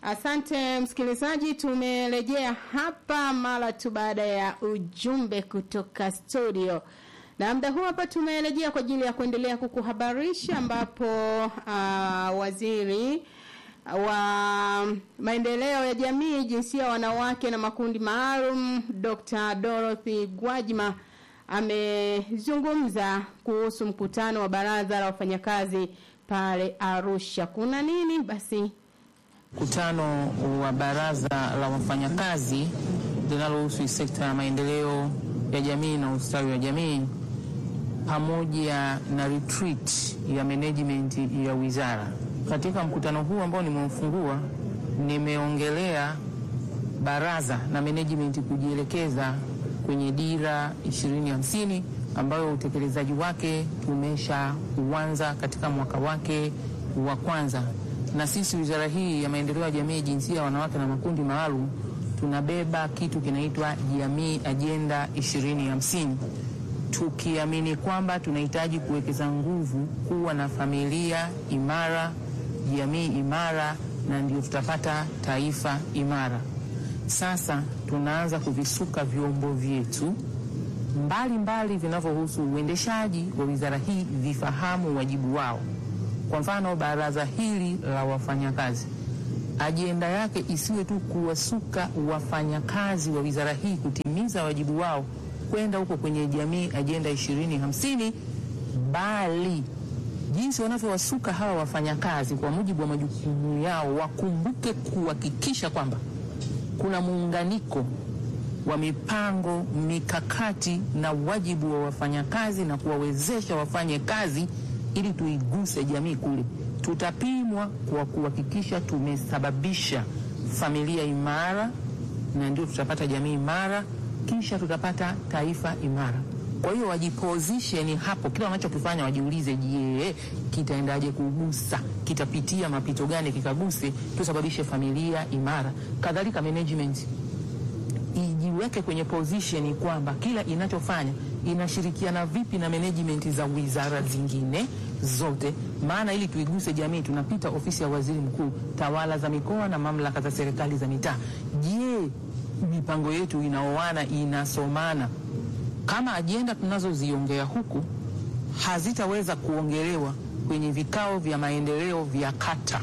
Asante msikilizaji, tumerejea hapa mara tu baada ya ujumbe kutoka studio. Na muda huu hapa tumerejea kwa ajili ya kuendelea kukuhabarisha ambapo waziri wa maendeleo ya jamii, jinsia, wanawake na makundi maalum Dr. Dorothy Gwajima amezungumza kuhusu mkutano wa baraza la wafanyakazi pale Arusha. Kuna nini basi? Mkutano wa baraza la wafanyakazi linalohusu sekta ya maendeleo ya jamii na ustawi wa jamii pamoja na retreat ya management ya wizara. Katika mkutano huu ambao nimeufungua, nimeongelea baraza na management kujielekeza kwenye dira 2050 ambayo utekelezaji wake tumesha kuanza katika mwaka wake wa kwanza. Na sisi wizara hii ya maendeleo ya jamii, jinsia, wanawake na makundi maalum tunabeba kitu kinaitwa Jamii Agenda 2050, tukiamini kwamba tunahitaji kuwekeza nguvu kuwa na familia imara, jamii imara, na ndio tutapata taifa imara. Sasa tunaanza kuvisuka vyombo vyetu mbalimbali vinavyohusu uendeshaji wa wizara hii vifahamu wajibu wao. Kwa mfano, baraza hili la wafanyakazi, ajenda yake isiwe tu kuwasuka wafanyakazi wa wizara hii kutimiza wajibu wao kwenda huko kwenye Jamii Agenda 2050, bali jinsi wanavyowasuka hawa wafanyakazi kwa mujibu wa majukumu yao, wakumbuke kuhakikisha kwamba kuna muunganiko wa mipango, mikakati na wajibu wa wafanyakazi na kuwawezesha wafanye kazi ili tuiguse jamii kule. Tutapimwa kwa kuhakikisha tumesababisha familia imara, na ndio tutapata jamii imara, kisha tutapata taifa imara. Kwa hiyo wajiposition hapo, kila wanachokifanya wajiulize, je, kitaendaje kugusa, kitapitia mapito gani kikaguse tusababishe familia imara. Kadhalika management ijiweke kwenye position kwamba kila inachofanya inashirikiana vipi na management za wizara zingine zote, maana ili tuiguse jamii tunapita ofisi ya waziri mkuu, tawala za mikoa na mamlaka za serikali za mitaa. Je, mipango yetu inaoana, inasomana? Kama ajenda tunazoziongea huku hazitaweza kuongelewa kwenye vikao vya maendeleo vya kata,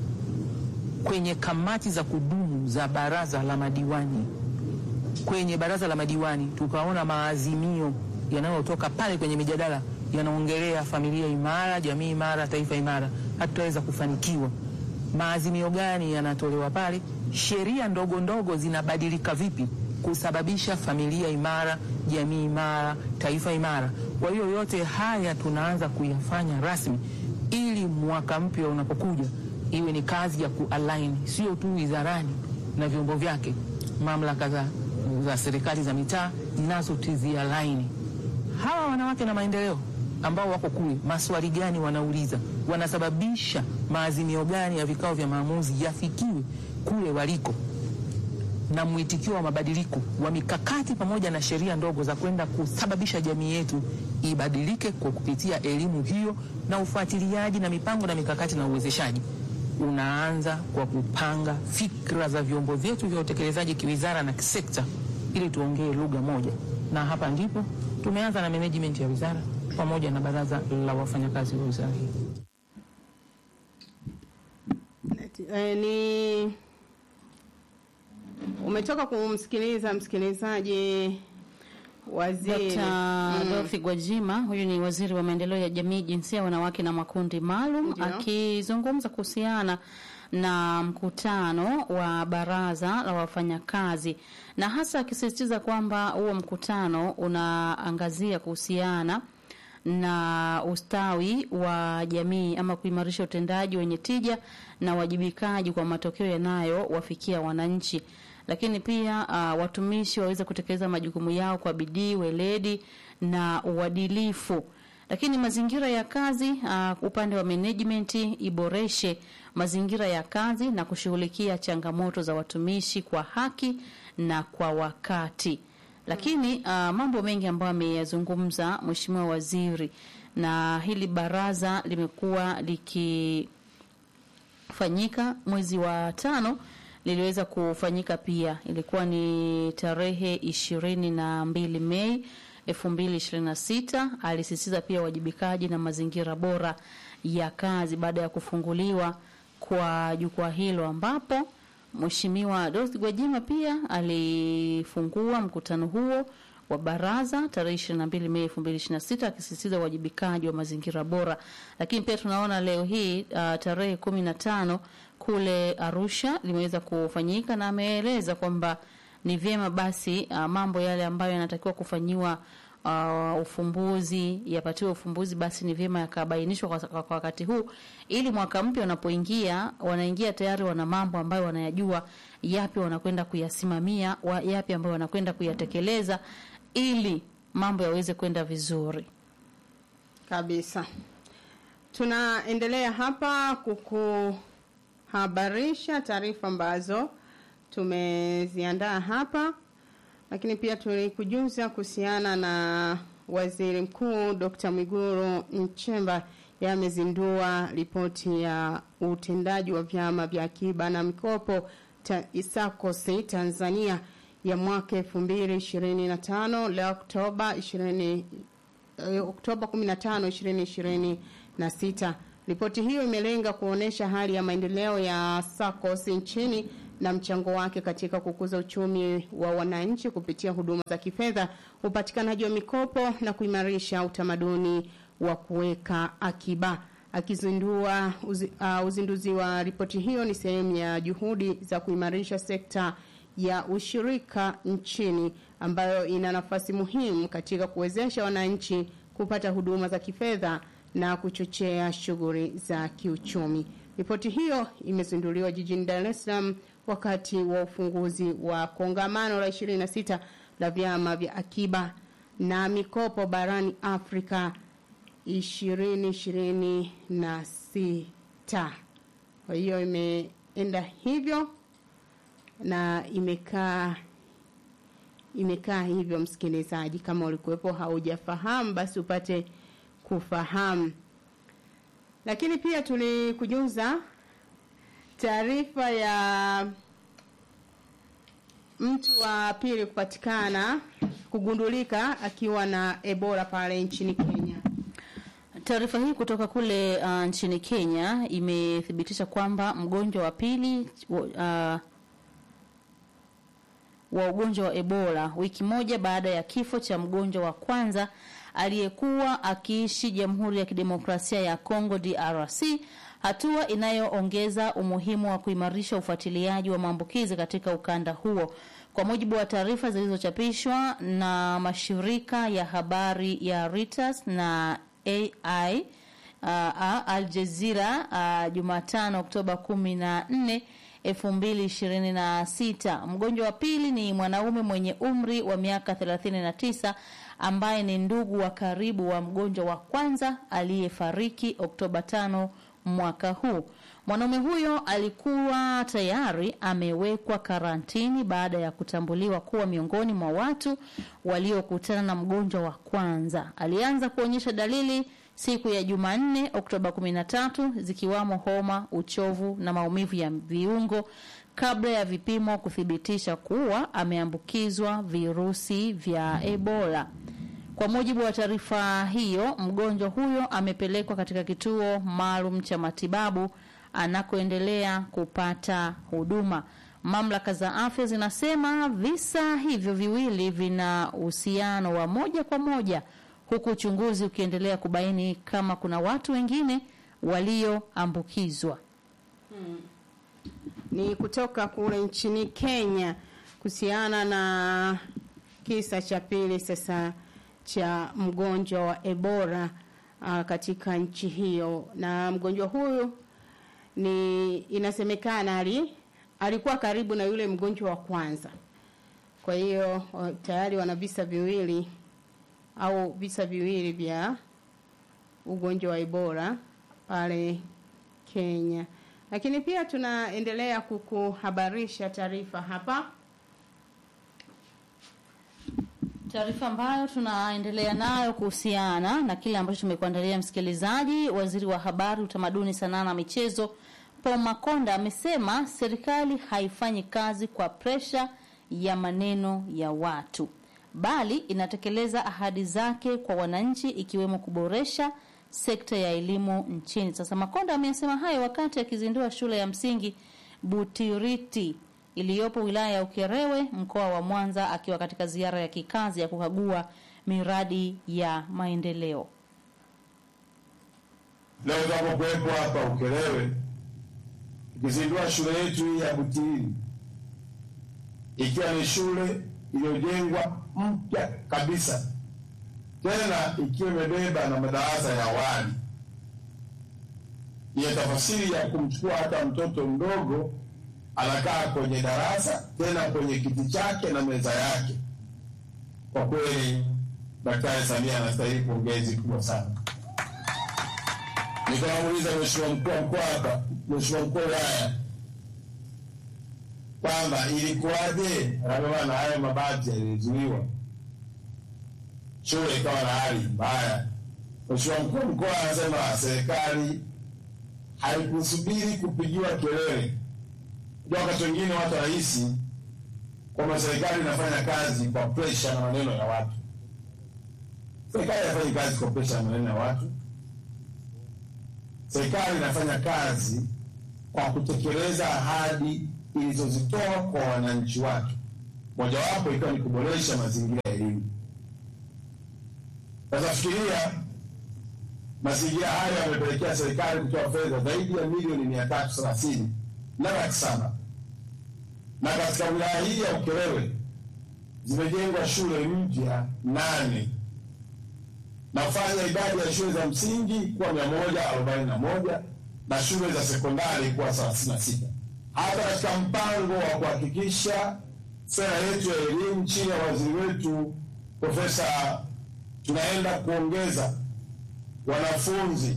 kwenye kamati za kudumu za baraza la madiwani, kwenye baraza la madiwani tukaona maazimio yanayotoka pale kwenye mijadala yanaongelea familia imara, jamii imara, taifa imara, hatutaweza kufanikiwa. Maazimio gani yanatolewa pale? Sheria ndogo ndogo zinabadilika vipi kusababisha familia imara, jamii imara, taifa imara? Kwa hiyo yote haya tunaanza kuyafanya rasmi ili mwaka mpya unapokuja iwe ni kazi ya kualign, sio tu wizarani na vyombo vyake, mamlaka za serikali za mitaa nazo tizialign. Hawa wanawake na maendeleo ambao wako kule, maswali gani wanauliza, wanasababisha maazimio gani ya vikao vya maamuzi yafikiwe kule waliko, na mwitikio wa mabadiliko wa mikakati pamoja na sheria ndogo za kwenda kusababisha jamii yetu ibadilike kwa kupitia elimu hiyo na ufuatiliaji na mipango na mikakati na uwezeshaji. Unaanza kwa kupanga fikra za vyombo vyetu vya utekelezaji kiwizara na kisekta ili tuongee lugha moja. Na hapa ndipo tumeanza na management ya wizara pamoja na baraza la wafanyakazi wa wizara hii. Ni umetoka kumsikiliza msikilizaji waziri Dr. Dorothy Gwajima. Huyu ni waziri wa maendeleo ya jamii, jinsia, wanawake na makundi maalum, akizungumza kuhusiana na mkutano wa baraza la wafanyakazi, na hasa akisisitiza kwamba huo mkutano unaangazia kuhusiana na ustawi wa jamii ama kuimarisha utendaji wenye tija na wajibikaji kwa matokeo yanayowafikia wananchi. Lakini pia watumishi waweze kutekeleza majukumu yao kwa bidii, weledi na uadilifu. Lakini mazingira ya kazi, upande wa management iboreshe mazingira ya kazi na kushughulikia changamoto za watumishi kwa haki na kwa wakati. Lakini mambo mengi ambayo ameyazungumza Mheshimiwa Waziri, na hili baraza limekuwa fanyika mwezi wa 5 liliweza kufanyika pia. Ilikuwa ni tarehe 22 Mei 2026. Alisisitiza pia wajibikaji na mazingira bora ya kazi baada ya kufunguliwa kwa jukwaa hilo, ambapo Mheshimiwa Dorothy Gwajima pia alifungua mkutano huo wa baraza tarehe 22 Mei 2026 akisisitiza wajibikaji wa mazingira bora. Lakini pia tunaona leo hii tarehe 15 kule Arusha limeweza kufanyika, na ameeleza kwamba ni vyema basi mambo yale ambayo yanatakiwa kufanyiwa ufumbuzi yapatiwe ufumbuzi, basi ni vyema yakabainishwa kwa wakati huu, ili mwaka mpya unapoingia wanaingia tayari wana mambo ambayo wanayajua, yapi wanakwenda kuyasimamia, yapi ambayo wanakwenda kuyatekeleza, ili mambo yaweze kwenda vizuri kabisa. Tunaendelea hapa kukuhabarisha taarifa ambazo tumeziandaa hapa, lakini pia tulikujuza kuhusiana na Waziri Mkuu Dr. Mwigulu Nchemba yamezindua ripoti ya utendaji wa vyama vya akiba na mikopo SACCOS Tanzania ya mwaka 2025 leo Oktoba 15, 2026. Ripoti hiyo imelenga kuonesha hali ya maendeleo ya SACCOS nchini na mchango wake katika kukuza uchumi wa wananchi kupitia huduma za kifedha, upatikanaji wa mikopo na kuimarisha utamaduni wa kuweka akiba. Akizindua uzinduzi wa ripoti hiyo ni sehemu ya juhudi za kuimarisha sekta ya ushirika nchini, ambayo ina nafasi muhimu katika kuwezesha wananchi kupata huduma za kifedha na kuchochea shughuli za kiuchumi. Ripoti hiyo imezinduliwa jijini Dar es Salaam wakati wa ufunguzi wa kongamano la 26 la vyama vya akiba na mikopo barani Afrika 2026. Kwa hiyo imeenda hivyo na imekaa hivyo, msikilizaji, kama ulikuwepo haujafahamu basi upate kufahamu. Lakini pia tulikujuza taarifa ya mtu wa pili kugundulika akiwa na Ebola pale nchini Kenya. Taarifa hii kutoka kule nchini Kenya imethibitisha kwamba mgonjwa wa pili wa ugonjwa wa Ebola wiki moja baada ya kifo cha mgonjwa wa kwanza aliyekuwa akiishi Jamhuri ya Kidemokrasia ya Kongo DRC, hatua inayoongeza umuhimu wa kuimarisha ufuatiliaji wa maambukizi katika ukanda huo. Kwa mujibu wa taarifa zilizochapishwa na mashirika ya habari ya Reuters na Al Jazeera Jumatano Oktoba 14, 2026. Mgonjwa wa pili ni mwanaume mwenye umri wa miaka 39 ambaye ni ndugu wa karibu wa mgonjwa wa kwanza aliyefariki Oktoba 5 mwaka huu. Mwanaume huyo alikuwa tayari amewekwa karantini baada ya kutambuliwa kuwa miongoni mwa watu waliokutana na mgonjwa wa kwanza. Alianza kuonyesha dalili siku ya Jumanne Oktoba 13 zikiwamo homa, uchovu na maumivu ya viungo kabla ya vipimo kuthibitisha kuwa ameambukizwa virusi vya Ebola. Kwa mujibu wa taarifa hiyo, mgonjwa huyo amepelekwa katika kituo maalum cha matibabu anakoendelea kupata huduma. Mamlaka za afya zinasema visa hivyo viwili vina uhusiano wa moja kwa moja, huku uchunguzi ukiendelea kubaini kama kuna watu wengine walioambukizwa. Ni kutoka kule nchini Kenya kuhusiana na kisa cha pili sasa cha mgonjwa wa Ebola katika nchi hiyo. Na mgonjwa huyu inasemekana alikuwa karibu na yule mgonjwa wa kwanza. Kwa hiyo tayari wana visa viwili vya ugonjwa wa Ebola pale Kenya. Lakini pia tunaendelea kukuhabarisha taarifa hapa. Taarifa ambayo tunaendelea nayo kuhusiana na kile ambacho tumekuandalia msikilizaji. Waziri wa Habari, Utamaduni, Sanaa na Michezo Paul Makonda amesema serikali haifanyi kazi kwa presha ya maneno ya watu, bali inatekeleza ahadi zake kwa wananchi, ikiwemo kuboresha sekta ya elimu nchini. Sasa Makonda amesema hayo wakati akizindua shule ya msingi Butiriti iliyopo wilaya ya Ukerewe, mkoa wa Mwanza, akiwa katika ziara ya kikazi ya kukagua miradi ya maendeleo. Leo tunapokuwepo hapa Ukerewe tukizindua shule yetu hii ya Butiriti, ikiwa ni shule iliyojengwa mpya kabisa, tena ikiwa imebeba na madarasa ya awali. Ni tafasiri ya kumchukua hata mtoto mdogo anakaa kwenye darasa, tena kwenye kiti chake na meza yake. Kwa kweli Daktari Samia anastahili pongezi kubwa sana. Nikamuuliza Mheshimiwa mkuu wa mkoa hapa, Mheshimiwa mkuu wa wilaya, kwamba ilikuwaje na haya mabati yalizuiwa, shule ikawa na hali mbaya. Mheshimiwa mkuu wa mkoa anasema serikali haikusubiri kupigiwa kelele. Ndio wakati wengine watu rahisi kwamba serikali inafanya kazi kwa pressure na maneno ya watu. Serikali inafanya kazi kwa pressure na maneno ya watu. Serikali inafanya kazi kwa kutekeleza ahadi ilizozitoa kwa wananchi wake, mojawapo ikiwa ni kuboresha mazingira ya elimu. Sasa fikiria, mazingira haya yamepelekea serikali kutoa fedha zaidi ya milioni 330 na laki 7. Na katika wilaya hii ya Ukerewe zimejengwa shule mpya 8 na kufanya idadi ya shule za msingi kuwa 141 na shule za sekondari kuwa 36. Hata katika mpango wa kuhakikisha sera yetu ya elimu chini ya waziri wetu Profesa, tunaenda kuongeza wanafunzi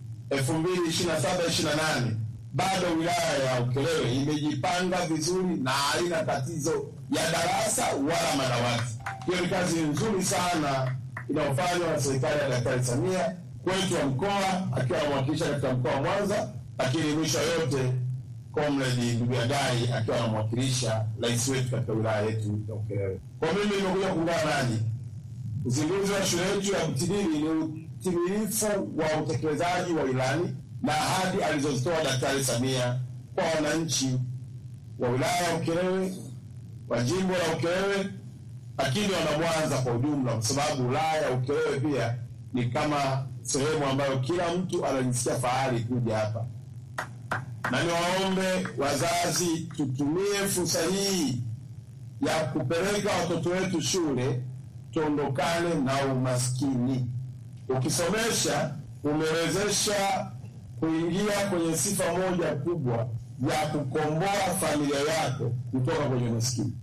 2027-28, bado wilaya ya Ukerewe imejipanga vizuri na haina tatizo ya darasa wala madawati. Hiyo ni kazi nzuri sana inayofanywa na serikali ya Daktari Samia kwetu wa mkoa, akiwa anamwakilisha katika mkoa wa Mwanza, lakini mwisho yote Comrade Ndugagai akiwa anamwakilisha rais wetu katika wilaya yetu ya Ukerewe. Kwa mimi nimekuja kuungana nanyi. Uzinduzi wa shule yetu ya Butiriti ni utimilifu wa utekelezaji wa ilani na ahadi alizozitoa Daktari Samia kwa wananchi wa wilaya ya Ukerewe, wa jimbo la Ukerewe, lakini wana Mwanza kwa ujumla, kwa sababu wilaya ya Ukerewe pia ni kama sehemu ambayo kila mtu anajisikia fahari kuja hapa. Na niwaombe wazazi, tutumie fursa hii ya kupeleka watoto wetu shule, tuondokane na umaskini. Ukisomesha umewezesha kuingia kwenye sifa moja kubwa ya kukomboa familia yako kutoka kwenye umaskini.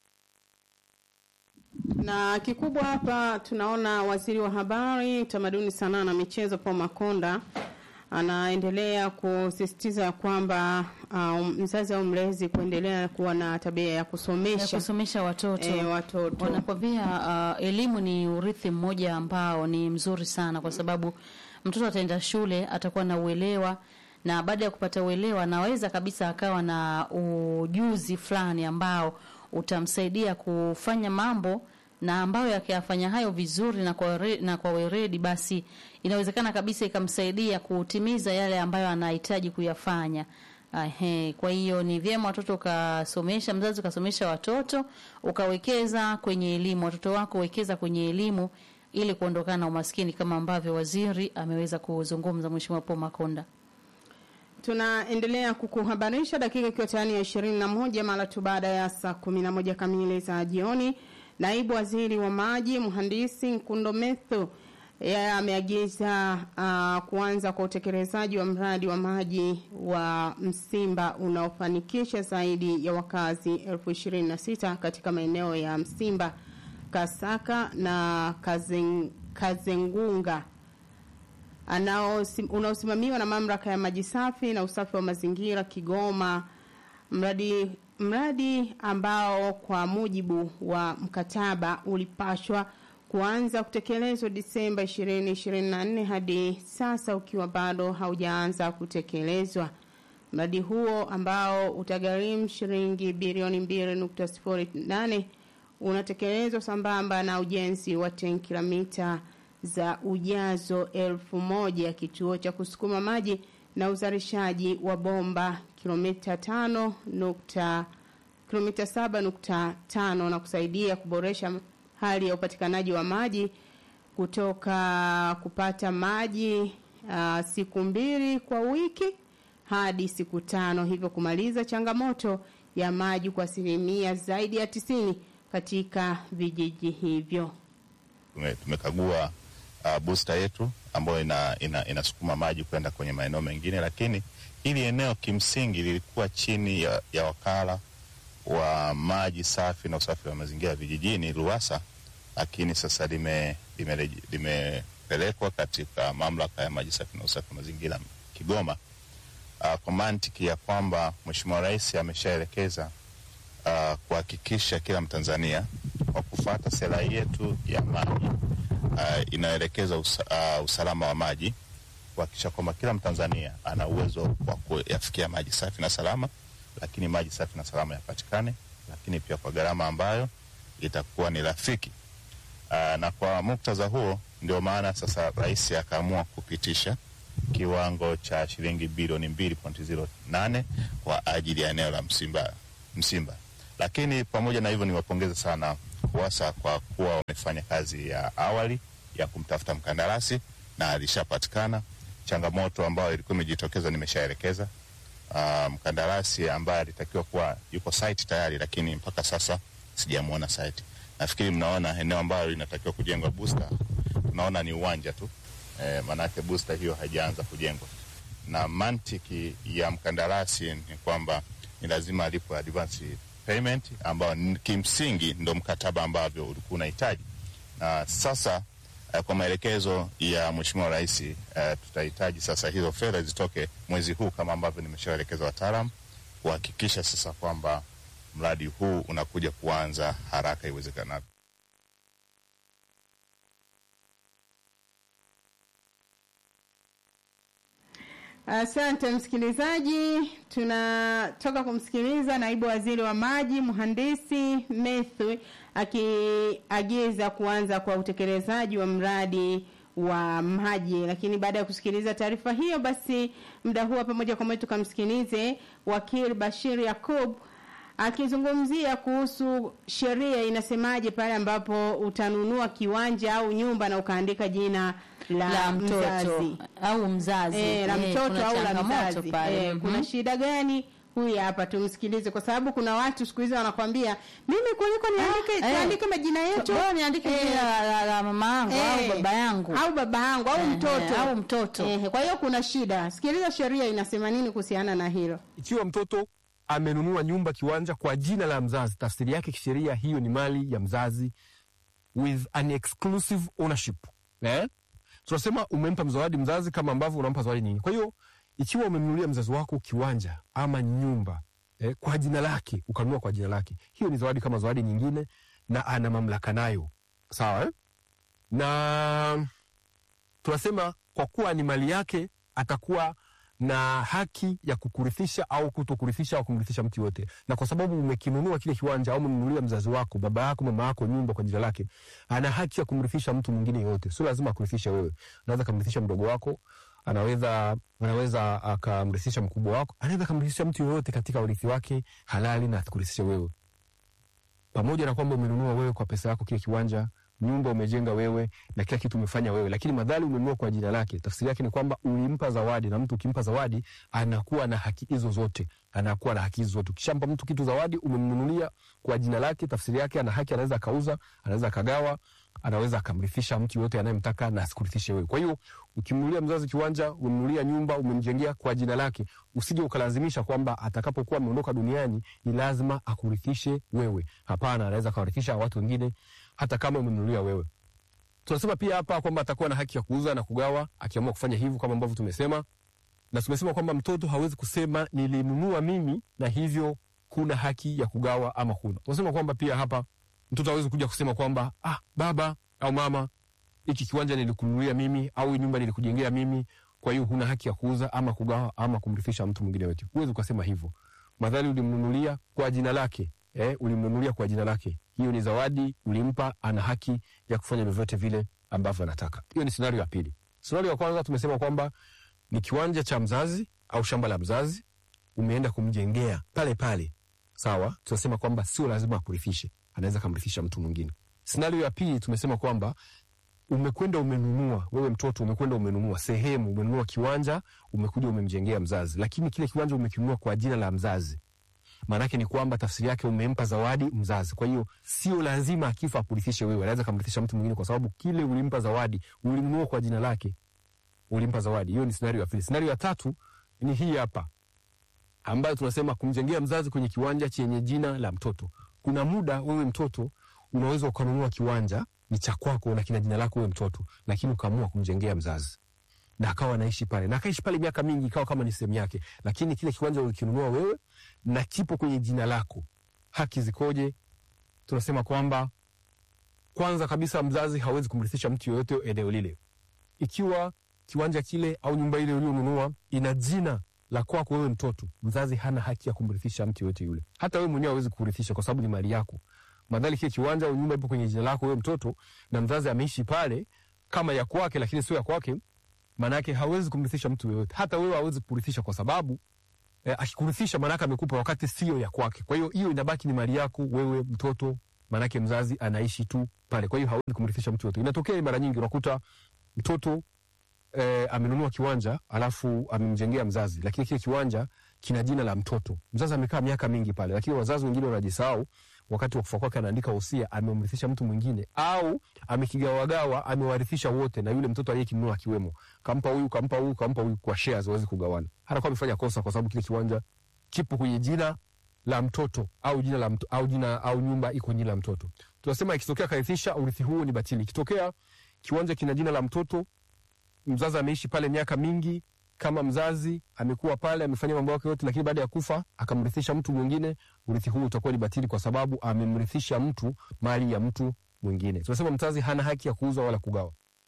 Na kikubwa hapa tunaona waziri wa habari, utamaduni, sanaa na michezo Paul Makonda anaendelea kusisitiza kwamba mzazi au mlezi kuendelea kuwa na tabia ya kusomesha watoto. Wanakwambia elimu ni urithi mmoja ambao ni mzuri sana, kwa sababu mtoto ataenda shule atakuwa na uelewa, na baada ya kupata uelewa anaweza kabisa akawa na ujuzi fulani ambao utamsaidia kufanya mambo, na ambayo yakiyafanya hayo vizuri na kwa weredi, basi inawezekana kabisa ikamsaidia kutimiza yale ambayo anahitaji kuyafanya. Kwa hiyo ni vyema watoto mzazi ukasomesha watoto, ukawekeza kwenye elimu. Watoto wako wekeza kwenye elimu ili kuondokana na umaskini, kama ambavyo waziri ameweza kuzungumza, Mheshimiwa Paul Makonda. Tunaendelea kukuhabarisha dakika ikiwa tayari ya 21 mara tu baada ya saa 11 kamili za jioni. Naibu Waziri wa Maji Mhandisi Nkundometho ameagiza kuanza kwa utekelezaji wa mradi wa maji wa Msimba unaofanikisha zaidi ya wakazi 26,000 katika maeneo ya Msimba, Kasaka na Kazengunga, unaosimamiwa na Mamlaka ya Maji Safi na Usafi wa Mazingira Kigoma. Mradi ambao kwa mujibu wa mkataba ulipashwa kuanza kutekelezwa Disemba 2024 hadi sasa ukiwa bado haujaanza kutekelezwa. Mradi huo ambao utagharimu shilingi bilioni 2.08 unatekelezwa sambamba na ujenzi wa tenki la mita za ujazo 1000, kituo cha kusukuma maji na uzalishaji wa bomba kilomita 7.5 na kusaidia kuboresha hali ya upatikanaji wa maji kutoka kupata maji siku 2 kwa wiki hadi siku 5, hivyo kumaliza changamoto ya maji kwa asilimia zaidi ya 90 katika vijiji hivyo. Tumekagua booster yetu ambayo inasukuma maji kwenda kwenye maeneo mengine, lakini hili eneo kimsingi lilikuwa chini ya wakala wa maji safi na usafi wa mazingira vijijini RUWASA, lakini sasa limepelekwa katika mamlaka ya maji safi na usafi wa mazingira Kigoma, kwa mantiki ya kwamba Mheshimiwa Rais ameshaelekeza kuhakikisha kila Mtanzania kwa kufuata sera yetu ya maji inaelekeza usalama wa maji, kuhakikisha kwamba kila Mtanzania ana uwezo wa kuyafikia maji safi na salama, lakini maji safi na salama yapatikane, lakini pia kwa gharama ambayo itakuwa ni rafiki. Na kwa muktadha huo ndio maana sasa Rais akaamua kupitisha kiwango cha shilingi bilioni 2.08 kwa ajili ya eneo la Msimba. Lakini pamoja na hivyo niwapongeze sana RUWASA kwa kuwa wamefanya kazi ya awali ya kumtafuta mkandarasi na alishapatikana. Changamoto ambayo ilikuwa imejitokeza nimeshaelekeza. Mkandarasi ambaye alitakiwa kuwa yuko site tayari, lakini mpaka sasa sijamuona site. Nafikiri mnaona eneo ambalo linatakiwa kujengwa booster, tunaona ni uwanja tu. Manake booster hiyo haijaanza kujengwa. Na mantiki ya mkandarasi ni kwamba ni lazima alipwe advance payment ambao kimsingi ndo mkataba ambavyo ulikuwa unahitaji. Na sasa kwa maelekezo ya Mheshimiwa Rais tutahitaji sasa hizo fedha zitoke mwezi huu kama ambavyo nimeshaelekeza wataalamu, kuhakikisha sasa kwamba mradi huu unakuja kuanza haraka iwezekanavyo. Asante msikilizaji, tunatoka kumsikiliza naibu waziri wa maji Mhandisi Methu akiagiza kuanza kwa utekelezaji wa mradi wa maji. Lakini baada ya kusikiliza taarifa hiyo, basi muda huu pamoja kwa moja tukamsikilize wakili Bashir Yakub akizungumzia kuhusu sheria inasemaje pale ambapo utanunua kiwanja au nyumba na ukaandika jina la mtoto au mzazi la mtoto au la mzazi kuna shida gani? Huyu hapa tumsikilize, kwa sababu kuna watu siku hizi wanakuambia mimi kuliko niandike majina yetu, bora niandike jina la mama yangu au baba yangu au mtoto mtoto. Kwa hiyo kuna shida. Sikiliza sheria inasema nini kuhusiana na hilo. Ikiwa mtoto amenunua nyumba, kiwanja kwa jina la mzazi, tafsiri yake kisheria hiyo ni mali ya mzazi with an exclusive ownership. Tunasema umempa zawadi mzazi kama ambavyo unampa zawadi nyingi. Kwa hiyo ikiwa umemnunulia mzazi wako kiwanja ama nyumba kwa jina lake, ukanunua kwa jina lake, hiyo ni zawadi kama zawadi nyingine na ana mamlaka nayo. Sawa? Na tunasema kwa kuwa ni mali yake, atakuwa na haki ya kukurithisha au kutokurithisha au kumrithisha mtu yote. Na kwa sababu umekinunua kile kiwanja au umemnunulia mzazi wako, baba yako, mama yako nyumba kwa jina lake, ana haki ya kumrithisha mtu mwingine yote. Sio lazima akurithishe wewe. Anaweza kumrithisha mdogo wako, anaweza akamrithisha mkubwa wako, anaweza kumrithisha mtu yote katika urithi wake halali na akurithishe wewe. Pamoja na kwamba umenunua wewe kwa pesa yako kile kiwanja, nyumba umejenga wewe na kila kitu umefanya wewe, lakini madhali umenunua kwa jina lake, tafsiri yake ni kwamba ulimpa zawadi, na mtu ukimpa zawadi anakuwa na haki hizo zote. Ukishampa mtu kitu zawadi, umemnunulia kwa jina lake, tafsiri yake ana haki, anaweza kauza, anaweza kagawa, anaweza akamrithisha mtu yote anayemtaka na asikurithishe wewe. Kwa hiyo ukimnunulia mzazi kiwanja, umemnunulia nyumba, umemjengea kwa jina lake, usije ukalazimisha kwamba atakapokuwa ameondoka duniani ni lazima akurithishe wewe. Hapana, anaweza kurithisha watu wengine hata kama umemnunulia wewe. Tunasema pia hapa kwamba atakuwa na haki ya kuuza na kugawa akiamua kufanya hivyo kama ambavyo tumesema. Na tumesema kwamba mtoto hawezi kusema nilinunua mimi na hivyo kuna haki ya kugawa ama kuna. Tunasema kwamba pia hapa mtoto hawezi kuja kusema kwamba baba au mama, hiki kiwanja nilikununulia mimi au nyumba nilikujengea mimi, kwa hiyo huna haki ya kuuza ama kugawa ama kumrithisha mtu mwingine yote. Huwezi ukasema hivyo. Madhali ulimnunulia kwa jina lake, ulimnunulia kwa jina lake, hiyo ni zawadi ulimpa, ana haki ya kufanya vyovyote vile ambavyo anataka. Hiyo ni scenario ya pili. Scenario ya kwanza tumesema kwamba ni kiwanja cha mzazi au shamba la mzazi, umeenda kumjengea pale pale. Sawa, tunasema kwamba sio lazima akurithishe, anaweza kumrithisha mtu mwingine. Scenario ya pili tumesema kwamba umekwenda umenunua, wewe mtoto umekwenda umenunua sehemu, umenunua kiwanja, umekuja umemjengea mzazi, lakini kile kiwanja umekinunua kwa jina la mzazi. Maana yake ni kwamba tafsiri yake umempa zawadi mzazi. Kwa hiyo sio lazima akifa akurithishe wewe, anaweza kumrithisha mtu mwingine kwa sababu kile ulimpa zawadi, ulimnunua kwa jina lake, ulimpa zawadi. Hiyo ni scenario ya pili. Scenario ya tatu ni hii hapa, ambayo tunasema kumjengea mzazi kwenye kiwanja chenye jina la mtoto. Kuna muda wewe mtoto unaweza ukanunua kiwanja ni cha kwako na kina jina lako wewe mtoto, lakini ukaamua kumjengea mzazi na akawa anaishi pale na akaishi pale miaka mingi, ikawa kama ni sehemu yake, lakini kile kiwanja ulikinunua wewe na kipo kwenye jina lako. Haki zikoje? Tunasema kwamba kwanza kabisa mzazi hawezi kumrithisha mtu yoyote eneo lile. Ikiwa kiwanja kile au nyumba ile uliyonunua ina jina la kwako wewe mtoto, mzazi hana haki ya kumrithisha mtu yoyote yule. Hata wewe mwenyewe hawezi kurithisha kwa sababu ni mali yako. Madhali kile kiwanja au nyumba ipo kwenye jina lako wewe mtoto na mzazi ameishi pale kama ya kwake lakini sio ya kwake, maana yake hawezi kumrithisha mtu yoyote. Hata wewe hawezi kurithisha kwa sababu akikurithisha maana yake amekupa wakati sio ya kwake. Kwa hiyo hiyo inabaki ni mali yako wewe mtoto, maana yake mzazi anaishi tu pale. Kwa hiyo hawezi kumrithisha mtu yoyote. Inatokea mara nyingi unakuta mtoto amenunua kiwanja alafu amemjengea mzazi, lakini kile kiwanja kina jina la mtoto. Mzazi amekaa miaka mingi pale, lakini wazazi wengine wanajisahau, wakati wa kufa kwake anaandika wosia, amemrithisha mtu mwingine au amekigawagawa, amewarithisha wote na yule mtoto aliyekinunua akiwemo. Kampa huyu, kampa huyu, kampa huyu kwa shares waweze kugawana. Hata kwa amefanya kosa kwa sababu kile kiwanja kipo kwenye jina la mtoto au jina la mtu au nyumba iko jina la mtoto. Tunasema ikitokea karithisha, urithi huo ni batili. Ikitokea kiwanja kina jina la mtoto, mzazi ameishi pale miaka mingi, kama mzazi amekuwa pale amefanya mambo yake yote, lakini baada ya kufa akamrithisha mtu mwingine, urithi huu utakuwa ni batili kwa sababu amemrithisha mtu mali ya mtu mwingine. Tunasema mzazi hana haki ya kuuza wala kugawa.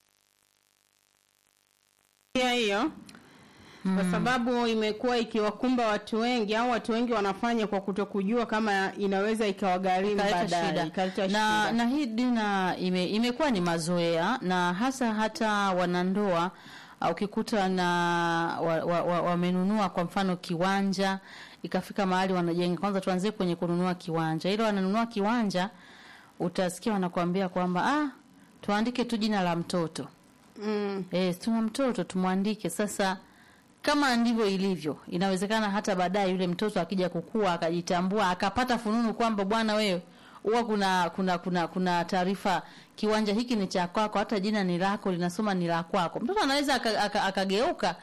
Hiyo kwa sababu imekuwa ikiwakumba watu wengi, au watu wengi wanafanya kwa kutokujua kama inaweza ikawagharimu baadaye. Na hii dina imekuwa ni mazoea, na hata wanandoa ukikuta na wamenunua kwa mfano kiwanja, ikafika mahali wanajenga. Kwanza tuanze kwenye kununua kiwanja. Ile wananunua kiwanja, utasikia wanakuambia kwamba tuandike tu jina la mtoto. Tuna mtoto tumwandike. Sasa kama ndivyo ilivyo, inawezekana hata baadaye yule mtoto akija kukua akajitambua, akapata fununu kwamba bwana wewe, huwa kuna taarifa kiwanja hiki ni cha kwako, hata jina ni lako, linasoma ni la kwako. Mtoto anaweza akageuka